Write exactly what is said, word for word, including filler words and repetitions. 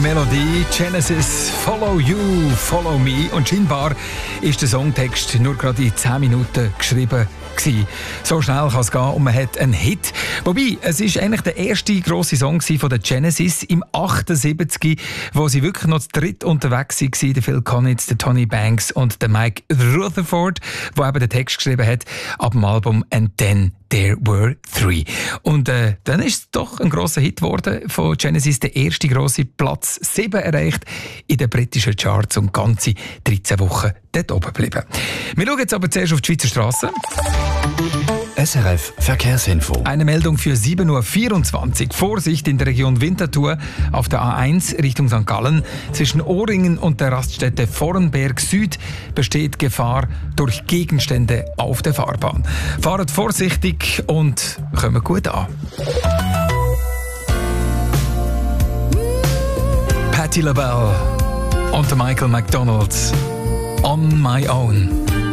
Melodie, Genesis, Follow You, Follow Me. Und scheinbar ist der Songtext nur gerade in zehn Minuten geschrieben gewesen. So schnell kann es gehen und man hat einen Hit. Wobei, es ist eigentlich der erste grosse Song von der Genesis im achtundsiebzig, wo sie wirklich noch zu dritt unterwegs waren. Der Phil Collins, der Tony Banks und der Mike Rutherford, der eben den Text geschrieben hat ab dem Album «And Then There Were Three». Und äh, dann ist es doch ein grosser Hit geworden von Genesis, der erste grosse Platz sieben erreicht in den britischen Charts und ganze dreizehn Wochen dort oben geblieben. Wir schauen jetzt aber zuerst auf die Schweizer Strassen. S R F Verkehrsinfo. Eine Meldung für sieben Uhr vierundzwanzig. Vorsicht in der Region Winterthur auf der A eins Richtung Sankt Gallen. Zwischen Ohringen und der Raststätte Vorenberg Süd besteht Gefahr durch Gegenstände auf der Fahrbahn. Fahrt vorsichtig und kommt gut an. Patti LaBelle und Michael McDonald. On My Own.